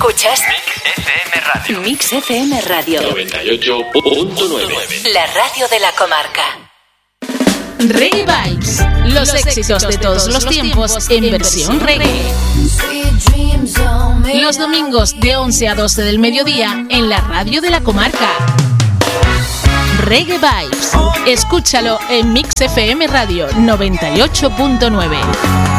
Escuchas Mix FM Radio 98.9. la radio de la comarca. Reggae Vibes, los éxitos de todos los tiempos en versión reggae. Los domingos de 11 a 12 del mediodía en la radio de la comarca. Reggae Vibes, escúchalo en Mix FM Radio 98.9.